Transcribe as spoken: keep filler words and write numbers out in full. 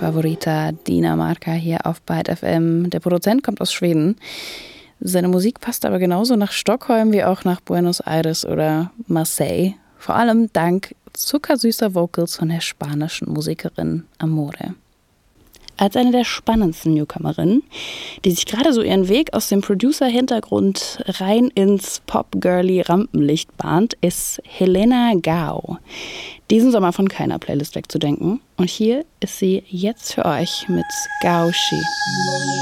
Favorita Dinamarca hier auf Byte F M. Der Produzent kommt aus Schweden. Seine Musik passt aber genauso nach Stockholm wie auch nach Buenos Aires oder Marseille. Vor allem dank zuckersüßer Vocals von der spanischen Musikerin Amore. Als eine der spannendsten Newcomerinnen, die sich gerade so ihren Weg aus dem Producer-Hintergrund rein ins Pop-Girly-Rampenlicht bahnt, ist Helena Gao. Diesen Sommer von keiner Playlist wegzudenken. Und hier ist sie jetzt für euch mit Gaoshi.